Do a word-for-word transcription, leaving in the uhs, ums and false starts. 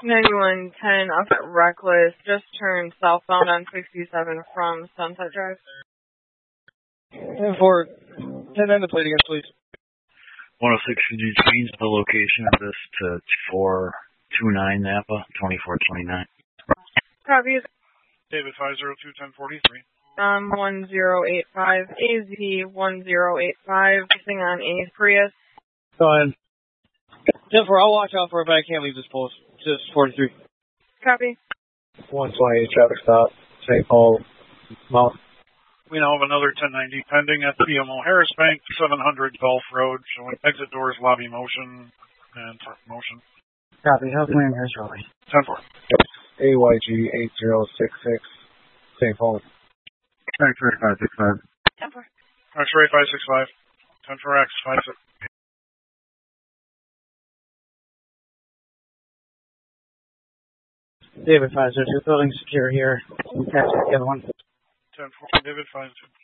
ninety-one ten up at Reckless. Just turned southbound on sixty-seven from Sunset Drive. ten four, ten nine the plate again, please. one oh six Virginia change the location of this to four two nine Napa, twenty-four twenty-nine. Copy. David five zero two ten forty-three. Um, one zero eight five, A Z one zero eight five, facing on a Prius. Go ahead. ten four, I'll watch out for it, but I can't leave this post. Just forty-three. Copy. one twenty, traffic stop, Saint Paul, Mount. We now have another ten ninety pending at P M O Harris Bank, seven hundred Gulf Road, showing exit doors, lobby motion, and truck motion. Copy. How's William Harris Road? ten four. A Y G eight zero six six, Saint Paul. X-ray five six five. ten four. X-ray five six five. ten four X five six. David five zero two, building secure here. Catch the other one. ten four, David five two.